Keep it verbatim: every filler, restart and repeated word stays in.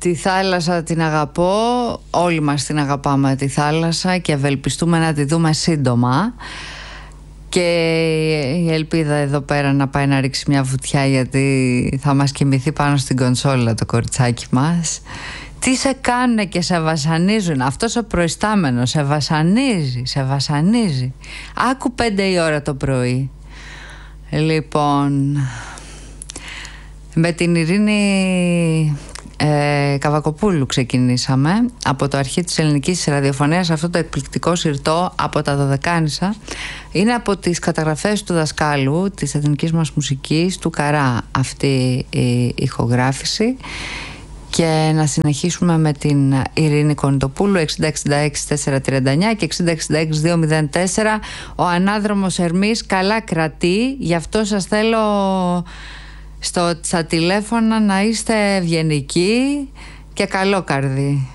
Τη θάλασσα την αγαπώ, όλοι μας την αγαπάμε τη θάλασσα και ευελπιστούμε να τη δούμε σύντομα. Και η ελπίδα εδώ πέρα να πάει να ρίξει μια βουτιά, γιατί θα μας κοιμηθεί πάνω στην κονσόλα το κοριτσάκι μας. Τι σε κάνουνε και σε βασανίζουν. Αυτός ο προϊστάμενος σε βασανίζει, σε βασανίζει. Άκου πέντε η ώρα το πρωί. Λοιπόν, με την Ειρήνη ε, Καβακοπούλου ξεκινήσαμε από το αρχή της ελληνικής ραδιοφωνίας αυτό το εκπληκτικό συρτό από τα Δωδεκάνησα. Είναι από τις καταγραφές του δασκάλου της εθνικής μας μουσικής, του Καρά, αυτή η ηχογράφηση. Και να συνεχίσουμε με την Ειρήνη Κονιτοπούλου, εξήντα εξήντα έξι τετρακόσια τριάντα εννιά και εξήντα εξήντα έξι διακόσια τέσσερα. Ο ανάδρομος Ερμής καλά κρατεί, γι' αυτό σας θέλω στο, στα τηλέφωνα να είστε ευγενικοί και καλό καρδί.